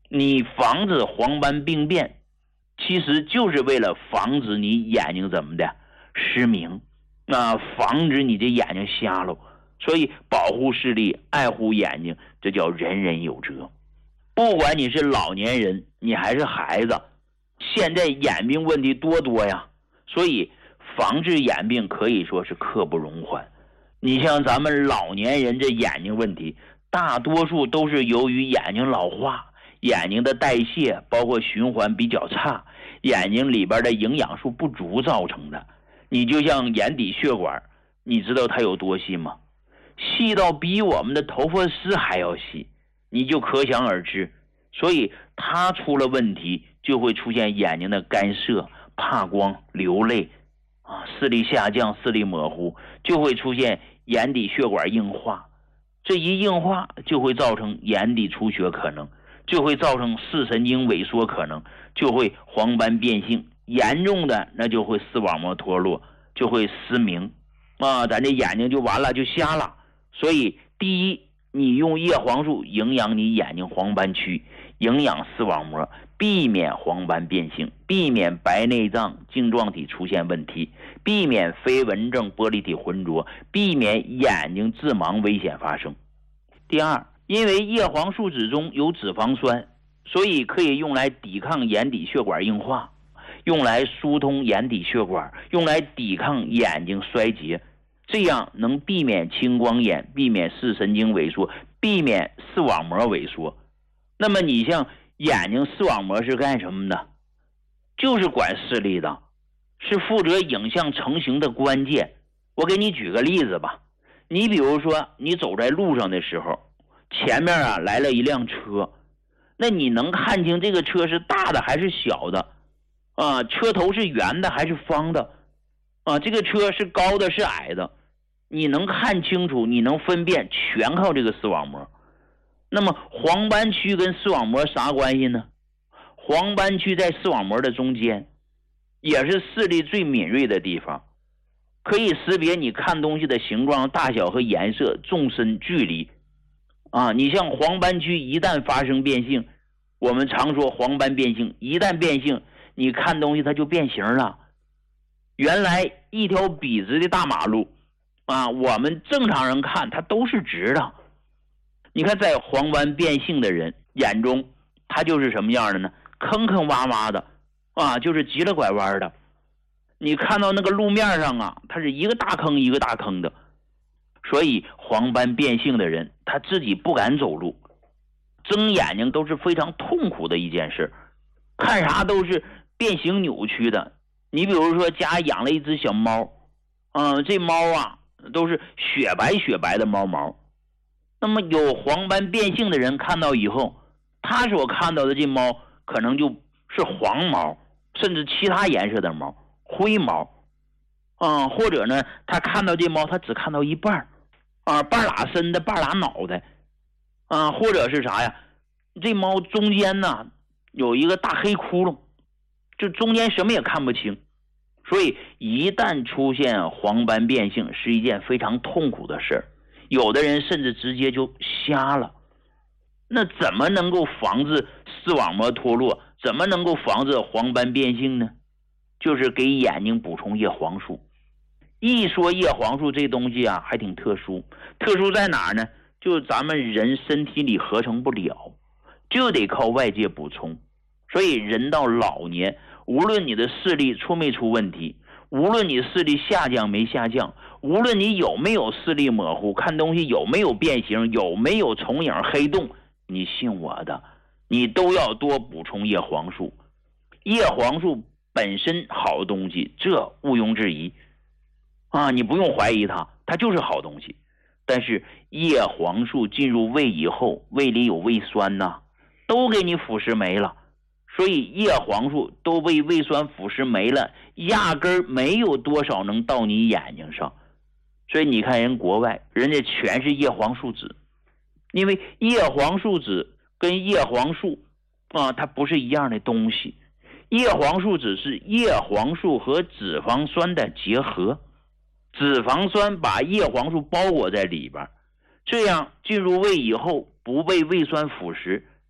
你防止黄斑病变，其实就是为了防止你眼睛怎么的失明，防止你的眼睛瞎了。所以保护视力，爱护眼睛，这叫人人有责。不管你是老年人，你还是孩子，现在眼病问题多呀，所以防治眼病可以说是刻不容缓。你像咱们老年人这眼睛问题，大多数都是由于眼睛老化，眼睛的代谢包括循环比较差，眼睛里边的营养素不足造成的。你就像眼底血管，你知道它有多细吗？细到比我们的头发丝还要细，你就可想而知。所以它出了问题，就会出现眼睛的干涩、怕光、流泪视力下降、视力模糊，就会出现眼底血管硬化。这一硬化就会造成眼底出血可能，就会造成视神经萎缩可能，就会黄斑变性，严重的那就会视网膜脱落，就会失明咱这眼睛就完了，就瞎了。所以第一，你用叶黄素营养你眼睛黄斑区，营养视网膜，避免黄斑变性，避免白内障晶状体出现问题，避免飞蚊症玻璃体浑浊，避免眼睛致盲危险发生。第二，因为叶黄素酯中有脂肪酸，所以可以用来抵抗眼底血管硬化，用来疏通眼底血管，用来抵抗眼睛衰竭，这样能避免青光眼，避免视神经萎缩，避免视网膜萎缩。那么你像眼睛视网膜是干什么的？就是管视力的，是负责影像成型的关键。我给你举个例子吧，你比如说你走在路上的时候，前面来了一辆车，那你能看清这个车是大的还是小的车头是圆的还是方的这个车是高的是矮的，你能看清楚，你能分辨，全靠这个视网膜。那么黄斑区跟视网膜啥关系呢？黄斑区在视网膜的中间，也是视力最敏锐的地方，可以识别你看东西的形状、大小和颜色、纵深、距离你像黄斑区一旦发生变性，我们常说黄斑变性，一旦变性，你看东西它就变形了。原来一条笔直的大马路我们正常人看它都是直的，你看在黄斑变性的人眼中，它就是什么样的呢？坑坑洼洼的就是急了拐弯的。你看到那个路面上它是一个大坑一个大坑的。所以黄斑变性的人他自己不敢走路，睁眼睛都是非常痛苦的一件事，看啥都是变形扭曲的。你比如说家养了一只小猫这猫都是雪白雪白的猫毛。那么有黄斑变性的人看到以后，他所看到的这猫可能就是黄毛，甚至其他颜色的毛，灰毛或者呢他看到这猫他只看到一半半拉身的半拉脑袋或者是啥呀，这猫中间有一个大黑窟窿，就中间什么也看不清。所以一旦出现黄斑变性是一件非常痛苦的事，有的人甚至直接就瞎了。那怎么能够防治视网膜脱落，怎么能够防治黄斑变性呢？就是给眼睛补充叶黄素。一说叶黄素这东西还挺特殊，特殊在哪儿呢？就咱们人身体里合成不了，就得靠外界补充。所以人到老年，无论你的视力出没出问题，无论你视力下降没下降，无论你有没有视力模糊，看东西有没有变形，有没有重影黑洞，你信我的，你都要多补充叶黄素。叶黄素本身好东西，这毋庸置疑你不用怀疑它就是好东西。但是叶黄素进入胃以后，胃里有胃酸都给你腐蚀没了，所以叶黄素都被胃酸腐蚀没了，压根儿没有多少能到你眼睛上。所以你看人国外，人家全是叶黄素酯，因为叶黄素酯跟叶黄素它不是一样的东西。叶黄素酯是叶黄素和脂肪酸的结合，脂肪酸把叶黄素包裹在里边，这样进入胃以后不被胃酸腐蚀，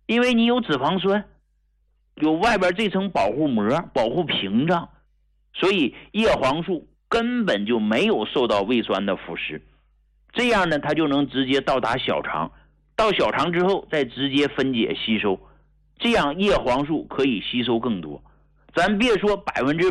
因为你有脂肪酸，有外边这层保护膜、保护屏障，所以叶黄素根本就没有受到胃酸的腐蚀，这样呢，它就能直接到达小肠，到小肠之后再直接分解吸收，这样叶黄素可以吸收更多。咱别说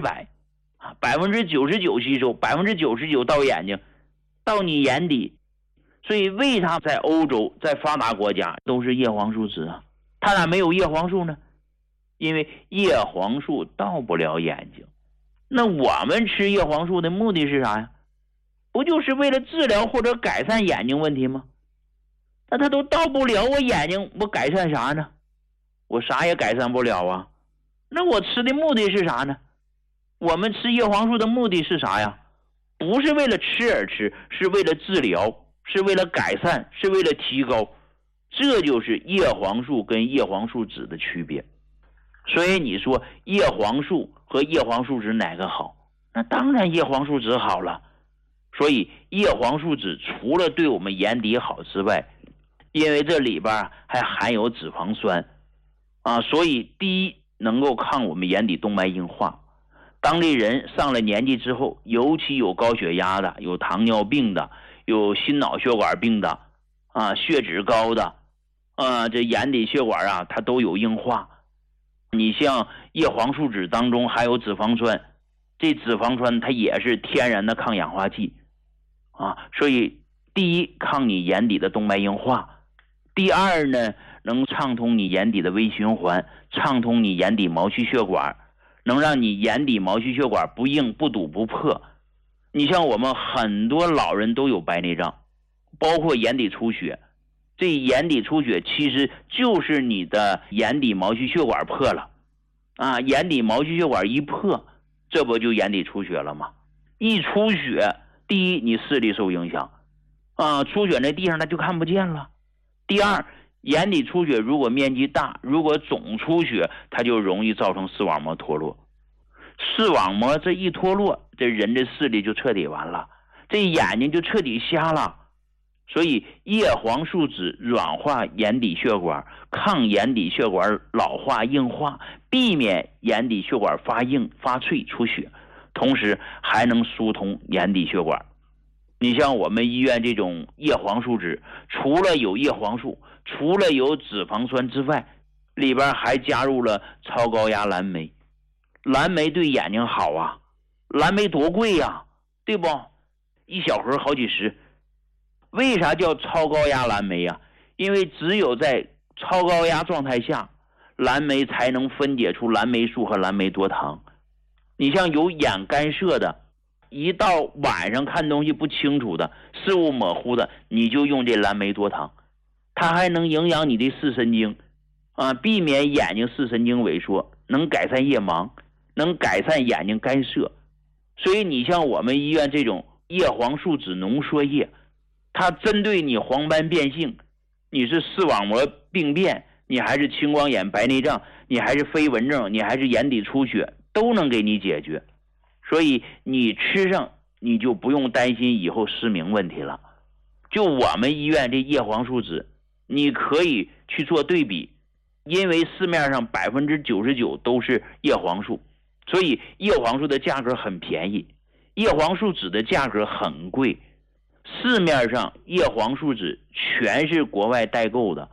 100%，99%吸收，99%到眼睛，到你眼底。所以为啥在欧洲，在发达国家都是叶黄素酯啊？它咋没有叶黄素呢？因为叶黄素到不了眼睛。那我们吃叶黄素的目的是啥呀？不就是为了治疗或者改善眼睛问题吗？那它都到不了我眼睛，我改善啥呢？我啥也改善不了啊。那我吃的目的是啥呢？我们吃叶黄素的目的是啥呀？不是为了吃而吃，是为了治疗，是为了改善，是为了提高。这就是叶黄素跟叶黄素酯的区别。所以你说叶黄素和叶黄素酯哪个好？那当然叶黄素酯好了。所以叶黄素酯除了对我们眼底好之外，因为这里边还含有脂肪酸啊，所以第一能够抗我们眼底动脉硬化。当这人上了年纪之后，尤其有高血压的，有糖尿病的，有心脑血管病的啊，血脂高的啊，这眼底血管啊它都有硬化。你像叶黄素酯当中还有脂肪酸，这脂肪酸它也是天然的抗氧化剂啊，所以第一抗你眼底的动脉硬化，第二呢能畅通你眼底的微循环，畅通你眼底毛细血管，能让你眼底毛细血管不硬不堵不破。你像我们很多老人都有白内障，包括眼底出血，这眼底出血其实就是你的眼底毛细血管破了啊，眼底毛细血管一破，这不就眼底出血了吗？一出血，第一你视力受影响啊，出血那地上它就看不见了。第二，眼底出血如果面积大，如果总出血，它就容易造成视网膜脱落。视网膜这一脱落，这人的视力就彻底完了，这眼睛就彻底瞎了。所以叶黄素酯软化眼底血管，抗眼底血管老化硬化，避免眼底血管发硬发脆出血，同时还能疏通眼底血管。你像我们医院这种叶黄素酯，除了有叶黄素，除了有脂肪酸之外，里边还加入了超高压蓝莓。蓝莓对眼睛好啊，蓝莓多贵呀，对不？一小盒好几十。为啥叫超高压蓝莓呀？因为只有在超高压状态下，蓝莓才能分解出蓝莓素和蓝莓多糖。你像有眼干涉的，一到晚上看东西不清楚的，视物模糊的，你就用这蓝莓多糖，它还能营养你的视神经啊，避免眼睛视神经萎缩，能改善夜盲，能改善眼睛干涉。所以你像我们医院这种叶黄素酯浓缩液，它针对你黄斑变性，你是视网膜病变，你还是青光眼白内障，你还是飞蚊症，你还是眼底出血，都能给你解决。所以你吃上，你就不用担心以后失明问题了。就我们医院这叶黄素酯，你可以去做对比，因为市面上99%都是叶黄素，所以叶黄素的价格很便宜，叶黄素酯的价格很贵。市面上叶黄素酯全是国外代购的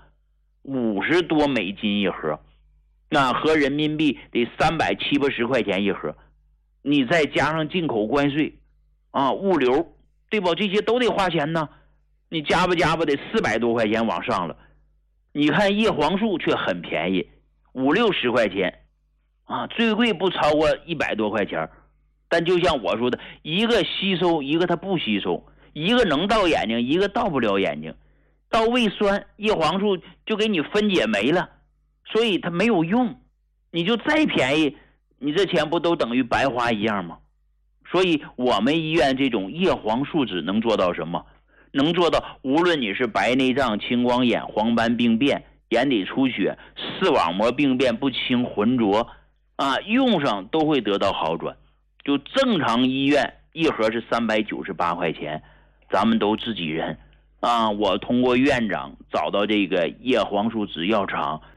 ，50多美金一盒，那合人民币得370-80块钱一盒，你再加上进口关税啊，物流，对吧？这些都得花钱呢，你加吧得400多块钱往上了。你看叶黄素却很便宜，50-60块钱啊，最贵不超过100多块钱。但就像我说的，一个吸收，一个它不吸收，一个能到眼睛，一个到不了眼睛。到胃酸，叶黄素就给你分解没了，所以它没有用。你就再便宜，你这钱不都等于白花一样吗？所以我们医院这种叶黄素酯能做到什么？能做到无论你是白内障、青光眼、黄斑病变、眼底出血、视网膜病变不清、浑浊啊，用上都会得到好转。就正常医院一盒是398块钱，咱们都自己人啊。我通过院长找到这个叶黄素酯药厂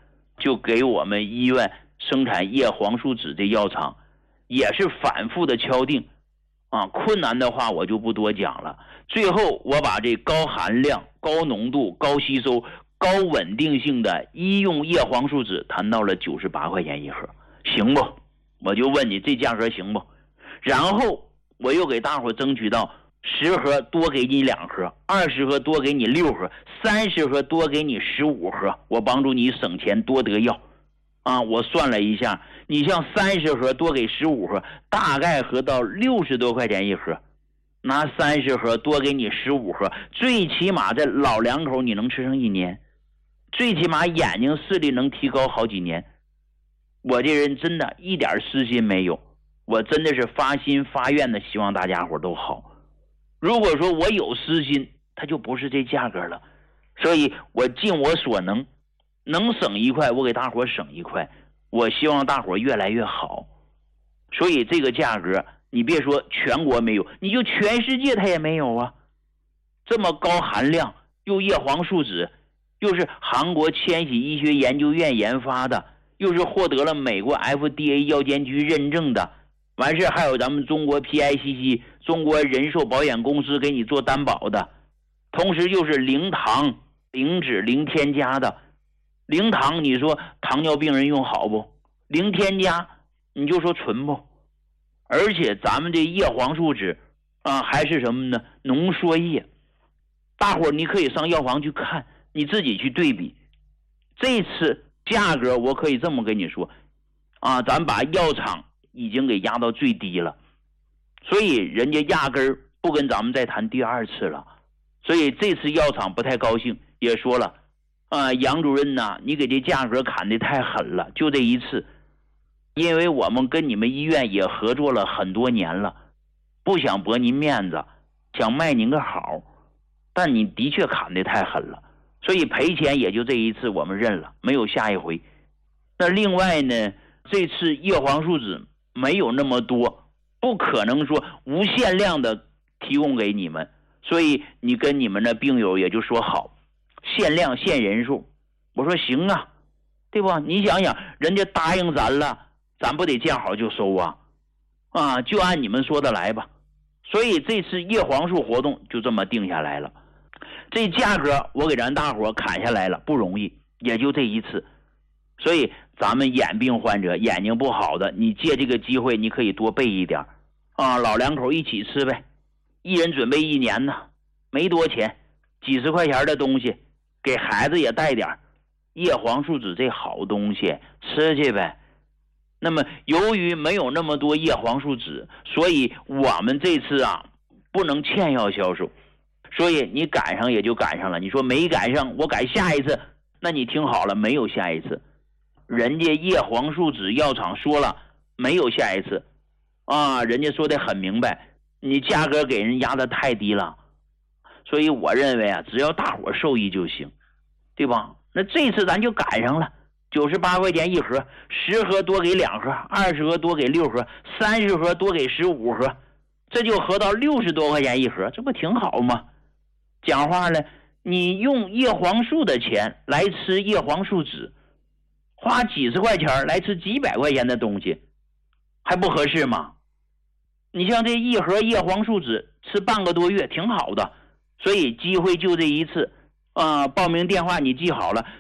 就给我们医院生产叶黄素酯的药厂也是反复的敲定困难的话我就不多讲了。最后我把这高含量、高浓度、高吸收、高稳定性的医用叶黄素酯谈到了98块钱一盒，行不？我就问你这价格行不？然后我又给大伙争取到10盒多给你2盒，20盒多给你6盒，30盒多给你15盒，我帮助你省钱多得药我算了一下，你像30盒多给15盒，大概合到60多块钱一盒，拿30盒多给你15盒，最起码这老两口你能吃上1年，最起码眼睛视力能提高好几年。我这人真的一点私心没有，我真的是发心发愿的希望大家伙都好。如果说我有私心，它就不是这价格了。所以我尽我所能，能省1块我给大伙省1块，我希望大伙越来越好。所以这个价格你别说全国没有，你就全世界它也没有啊。这么高含量，又叶黄素酯，又是韩国千禧医学研究院研发的，又是获得了美国 FDA 药监局认证的，完事还有咱们中国 PICC 中国人寿保险公司给你做担保的，同时又是零糖、零脂、零添加的。零糖你说糖尿病人用好不？零添加你就说纯不？而且咱们这叶黄素酯还是什么呢？浓缩液。大伙你可以上药房去看，你自己去对比。这次价格我可以这么跟你说咱把药厂已经给压到最低了，所以人家压根儿不跟咱们再谈第2次了。所以这次药厂不太高兴，也说了杨主任呐，你给这价格砍得太狠了，就这一次，因为我们跟你们医院也合作了很多年了，不想驳您面子，想卖您个好，但你的确砍得太狠了，所以赔钱也就这一次我们认了，没有下一回。那另外呢，这次叶黄素酯没有那么多，不可能说无限量的提供给你们，所以你跟你们的病友也就说好，限量限人数。我说行啊，对吧？你想想人家答应咱了，咱不得见好就收就按你们说的来吧。所以这次叶黄素活动就这么定下来了，这价格我给咱大伙砍下来了，不容易，也就这一次。所以咱们眼病患者眼睛不好的，你借这个机会你可以多备一点老两口一起吃呗，一人准备1年呢，没多钱，几十块钱的东西，给孩子也带点叶黄素酯这好东西吃去呗。那么由于没有那么多叶黄素酯，所以我们这次不能欠药销售，所以你赶上也就赶上了。你说没赶上，我改下一次，那你听好了，没有下一次。人家叶黄素酯药厂说了，没有下一次人家说的很明白，你价格给人压得太低了。所以我认为只要大伙受益就行，对吧？那这次咱就赶上了，98块钱一盒，10盒多给2盒，20盒多给6盒，30盒多给15盒，这就合到60多块钱一盒，这不挺好吗？讲话了，你用叶黄素的钱来吃叶黄素酯，花几十块钱来吃几百块钱的东西，还不合适吗？你像这一盒叶黄素酯吃半个多月挺好的，所以机会就这一次报名电话你记好了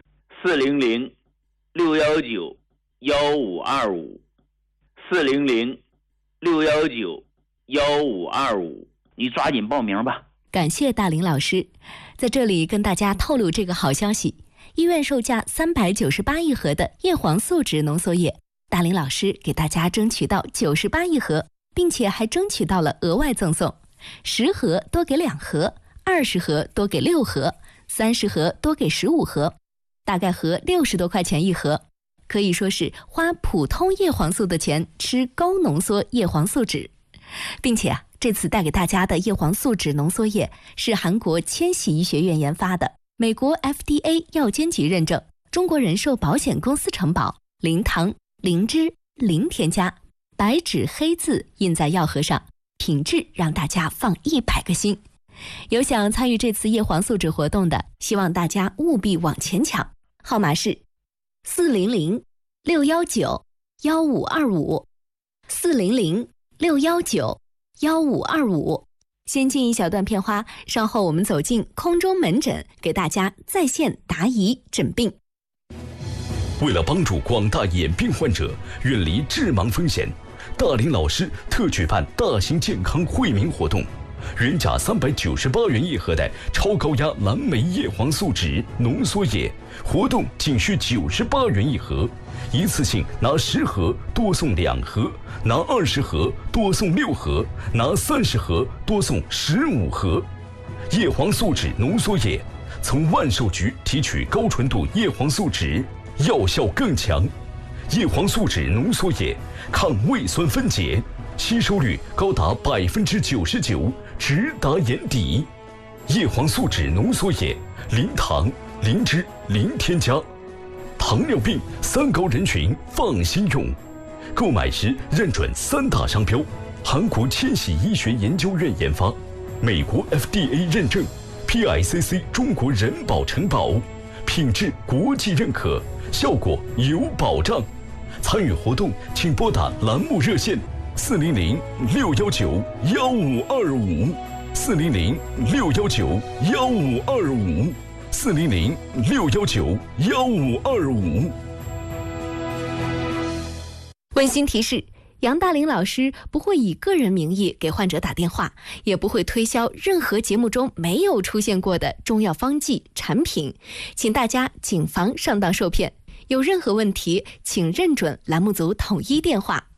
，400-619-1525 400-619-1525，你抓紧报名吧。 感谢大林老师，在这里跟大家透露这个好消息，医院售价398一盒的叶黄素酯浓缩液，大林老师给大家争取到98一盒，并且还争取到了额外赠送10盒多给2盒，20盒多给6盒，30盒多给15盒，大概合60多块钱一盒，可以说是花普通叶黄素的钱吃高浓缩叶黄素酯。并且这次带给大家的叶黄素酯浓缩液是韩国千禧医学院研发的，美国 FDA 药监局认证，中国人寿保险公司承保，零糖、零脂、零添加，白纸黑字印在药盒上，品质让大家放100个心。有想参与这次叶黄素酯活动的，希望大家务必往前抢，号码是 400-619-1525，400-619-1525。先进一小段片花，稍后我们走进空中门诊，给大家在线答疑诊病。 为了帮助广大眼病患者远离致盲风险，大林老师特举办大型健康惠民活动，原价398元一盒的超高压蓝莓叶黄素酯浓缩液，活动仅需98元一盒，一次性拿10盒多送2盒，拿20盒多送6盒，拿30盒多送15盒。叶黄素酯浓缩液从万寿菊提取高纯度叶黄素酯，药效更强。叶黄素酯浓缩液抗胃酸分解，吸收率高达99%，直达眼底。叶黄素酯浓缩液零糖、零脂、零添加，糖尿病3高人群放心用。购买时认准3大商标：韩国千禧医学研究院研发，美国 FDA 认证， PICC 中国人保承保，品质国际认可，效果有保障。参与活动请拨打栏目热线400-619-1525，400-619-1525，400-619-1525。 温馨提示：杨大林老师不会以个人名义给患者打电话，也不会推销任何节目中没有出现过的中药方剂产品，请大家谨防上当受骗。有任何问题，请认准栏目组统一电话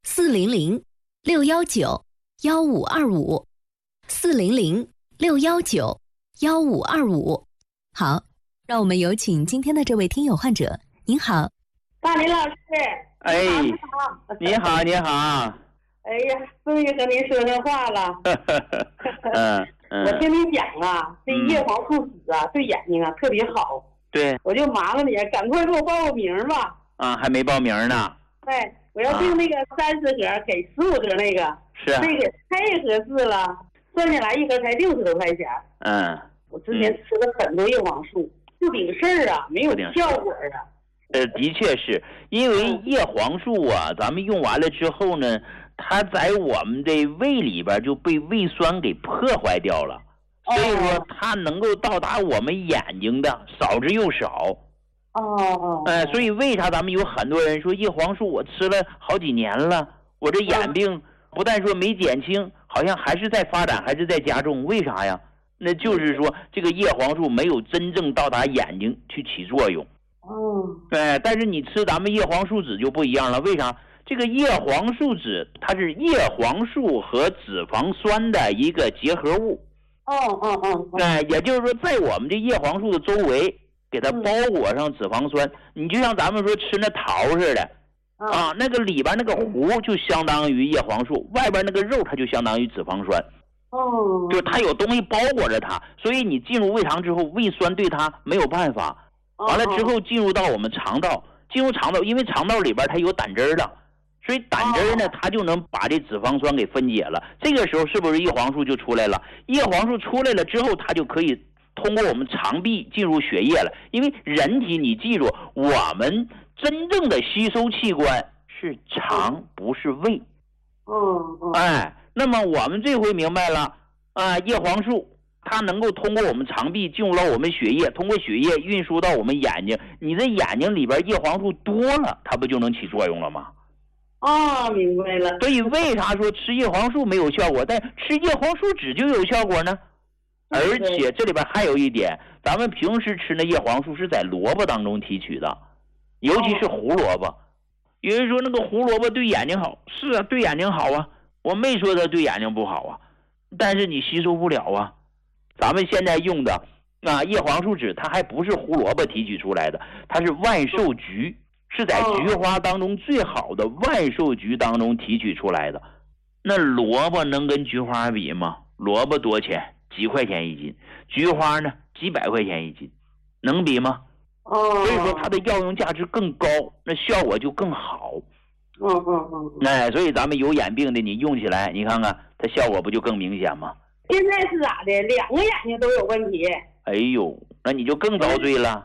：400-619-1525，400-619-1525。好，让我们有请今天的这位听友患者。您好， 大林老师。 哎，你好，你好。 哎呀，终于和您说上话了。我听你讲啊，这叶黄素酯啊，对眼睛啊特别好。 对， 我就麻烦你，赶快给我报个名吧。 啊，还没报名呢。 对，我要订那个30盒，给15盒那个。 是啊。 那个太合适了，算下来一盒才60多块钱。我之前吃了很多叶黄素，不顶事儿啊，没有效果啊。 的确是因为叶黄素啊，咱们用完了之后呢，它在我们的胃里边就被胃酸给破坏掉了，所以说它能够到达我们眼睛的少之又少。所以为啥咱们有很多人说叶黄素我吃了好几年了，我这眼病不但说没减轻，好像还是在发展，还是在加重，为啥呀？那就是说这个叶黄素没有真正到达眼睛去起作用。但是你吃咱们叶黄素酯就不一样了，为啥？这个叶黄素酯它是叶黄素和脂肪酸的一个结合物。也就是说在我们这叶黄素的周围给它包裹上脂肪酸，你就像咱们说吃那桃似的那个里边那个核就相当于叶黄素，外边那个肉它就相当于脂肪酸。就它有东西包裹着它，所以你进入胃肠之后，胃酸对它没有办法。完了之后进入到我们肠道，因为肠道里边它有胆汁的，所以胆汁呢它就能把这脂肪酸给分解了。这个时候是不是叶黄素就出来了？叶黄素出来了之后，它就可以通过我们肠壁进入血液了。因为人体你记住，我们真正的吸收器官是肠，不是胃。那么我们这回明白了叶黄素它能够通过我们肠壁进入到我们血液，通过血液运输到我们眼睛，你的眼睛里边叶黄素多了，它不就能起作用了吗？ 明白了。 所以为啥说吃叶黄素没有效果，但吃叶黄素酯就有效果呢？而且这里边还有一点，咱们平时吃的叶黄素是在萝卜当中提取的，尤其是胡萝卜。有人说那个胡萝卜对眼睛好，是啊，对眼睛好啊，我没说它对眼睛不好啊，但是你吸收不了啊。咱们现在用的叶黄素酯，它还不是胡萝卜提取出来的，它是万寿菊，是在菊花当中最好的万寿菊当中提取出来的。那萝卜能跟菊花比吗？萝卜多钱？几块钱一斤，菊花呢几百块钱一斤，能比吗？所以说它的药用价值更高，那效果就更好。所以咱们有眼病的你用起来，你看看它效果不就更明显吗？ 现在是咋的？2个眼睛都有问题。 哎呦，那你就更遭罪了。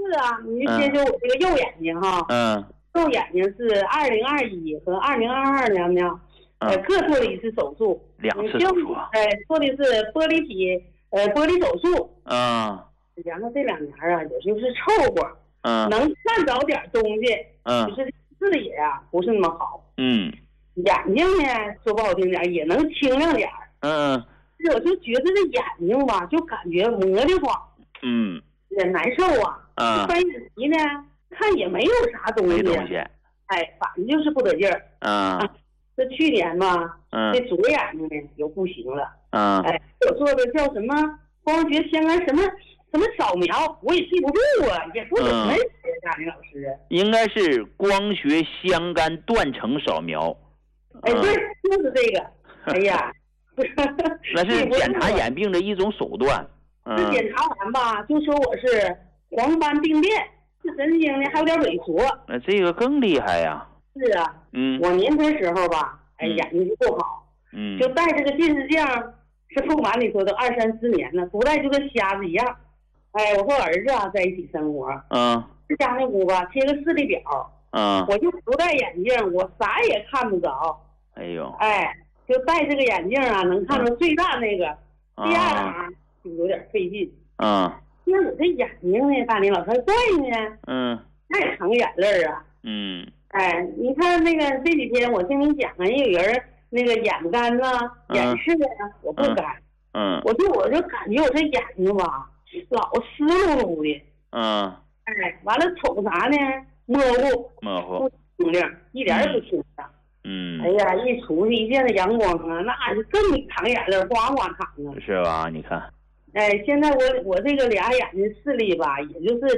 是啊，你就接受我这个右眼睛哈。右眼睛是2021和2022年呢，各做了一次手术 ，2次手术啊。 做的是玻璃手术。然后这2年啊，也就是凑合。能看着点东西。就是视野啊不是那么好。眼睛呢，说不好听点也能清亮点。我就觉得这眼睛吧，就感觉磨得慌。也难受啊。翻眼皮呢，看也没有啥东西。反正就是不得劲儿。这去年吧，这左眼睛呢又不行了。我做的叫什么光学相干什么扫描，我也记不住啊，也说什么呀，大林老师？ 应该是光学相干断层扫描。 对，就是这个。哎呀， 那是检查眼病的一种手段。 这检查完吧，就说我是黄斑病变，是神经呢还有点萎缩。 那这个更厉害呀。 是啊。我年轻时候吧，眼睛就不好。就戴这个近视镜，是不瞒你说都2、3、4年了，不戴就跟瞎子一样。我和儿子啊在一起生活。这家那屋吧，贴个视力表。我就不戴眼镜，我啥也看不着。就戴这个眼镜啊，能看到最大那个。第二行就有点费劲。那我这眼睛呢，大林老师还怪呢。爱淌眼泪啊。你看那个这几天我听你讲啊，有人那个眼干呐、眼视啊，我不干。我就感觉我这眼睛吧，老湿漉漉的。完了瞅啥呢？模糊，不清亮，一点也不清亮。哎呀，一出去一见着阳光啊，那就更淌眼泪，哗哗淌啊。 是吧？你看。 现在我这个俩眼睛视力吧，也就是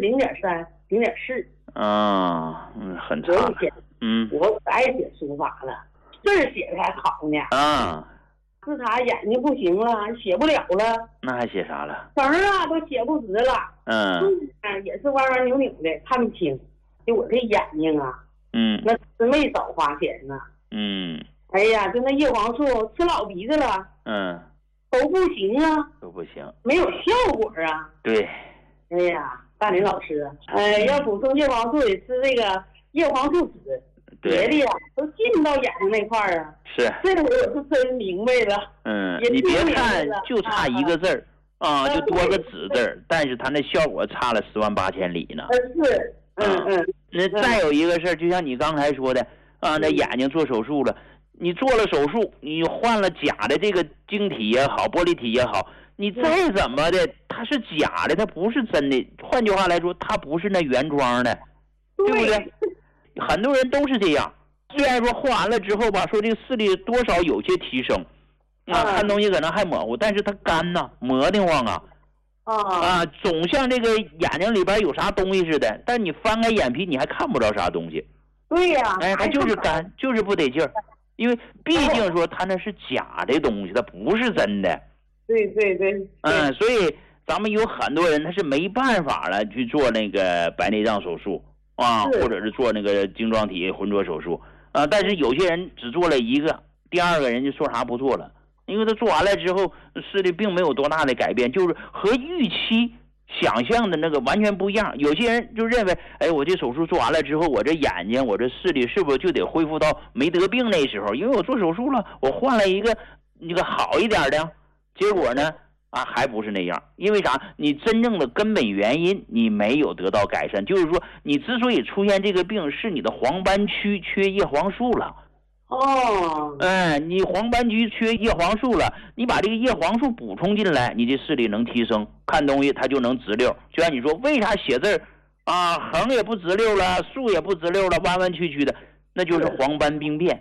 0.3、0.4。 很差。 我不爱写书法了，字写的还好呢。自打眼睛不行了，写不了了。 那还写啥了？ 词啊都写不直了。也是歪歪扭扭的，看不清。就我这眼睛啊，那是没少花钱呢。哎呀，就那叶黄素吃老鼻子了。都不行啊。 都不行。 没有效果啊。 对。 哎呀，大林老师，要补充叶黄素也吃这个叶黄素酯。别的呀，都进到眼睛那块儿啊。 是。 这个我是真明白了。 你别看就差1个字儿就多个纸字儿，但是它那效果差了10万8千里呢。 是。 那再有一个事儿，就像你刚才说的那眼睛做手术了，你做了手术，你换了假的这个晶体也好，玻璃体也好，你再怎么的，它是假的，它不是真的。换句话来说，它不是那原装的，对不对？很多人都是这样。虽然说换完了之后吧，说这个视力多少有些提升，看东西可能还模糊，但是它干呐，磨得慌啊。总像这个眼睛里边有啥东西似的，但你翻开眼皮你还看不着啥东西。 对呀。 它就是干，就是不得劲儿，因为毕竟说它那是假的东西，它不是真的。 对。 所以咱们有很多人他是没办法了去做那个白内障手术或者是做那个晶状体混浊手术但是有些人只做了1个，第2个人就说啥不做了，因为他做完了之后视力并没有多大的改变，就是和预期想象的那个完全不一样。有些人就认为，我这手术做完了之后，我这眼睛我这视力是不是就得恢复到没得病那时候？因为我做手术了，我换了一个好一点的，结果呢还不是那样。因为啥？你真正的根本原因你没有得到改善，就是说你之所以出现这个病，是你的黄斑区缺叶黄素了。你黄斑区缺叶黄素了，你把这个叶黄素补充进来，你这视力能提升，看东西它就能直溜。就像你说，为啥写字横也不直溜了，竖也不直溜了，弯弯曲曲的，那就是黄斑病变。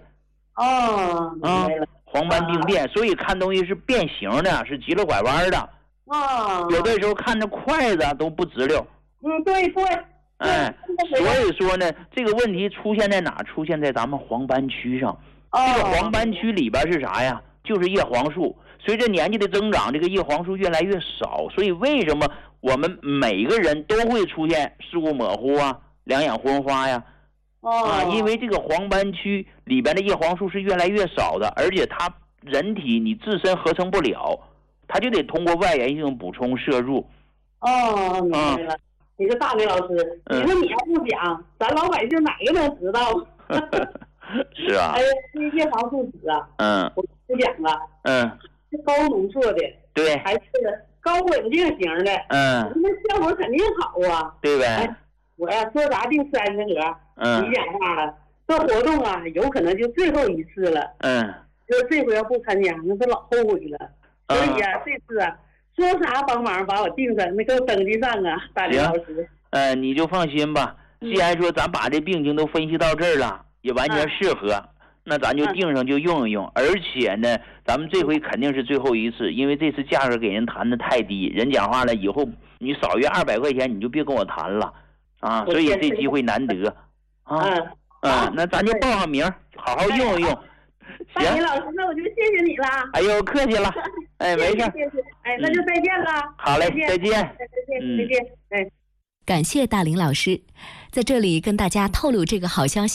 黄斑病变，所以看东西是变形的，是急了拐弯的。有的时候看着筷子都不直溜。 对。 所以说呢，这个问题出现在哪？出现在咱们黄斑区上。这个黄斑区里边是啥呀？就是叶黄素。随着年纪的增长，这个叶黄素越来越少，所以为什么我们每个人都会出现视物模糊两眼昏花呀？因为这个黄斑区里边的叶黄素是越来越少的，而且它人体你自身合成不了，它就得通过外源性补充摄入。 明白了。 你说大明老师，你说你要不讲，咱老百姓哪个能知道？ 是啊。 哎呀，这叶黄素酯啊，我不讲了，是高浓缩的， 对， 还是高稳定型的，那效果肯定好啊， 对呗？ 哎，我呀说啥定30盒，你讲话了，这活动啊，有可能就最后一次了，就是这回要不参加，那是老后悔了。所以啊，这次啊，说啥帮忙把我定上，那给我登记上啊，大林老师。 你就放心吧。既然说咱把这病情都分析到这儿了，也完全适合，那咱就定上就用一用。而且呢，咱们这回肯定是最后一次，因为这次价格给人谈的太低，人讲话了以后你少约200块钱，你就别跟我谈了啊。所以这机会难得啊。那咱就报上名，好好用一用。 行，大林老师，那我就谢谢你了。 哎呦，客气了。哎，没事。 谢谢。哎，那就再见了。 好嘞，再见。 再见。哎。 感谢大林老师，在这里跟大家透露这个好消息。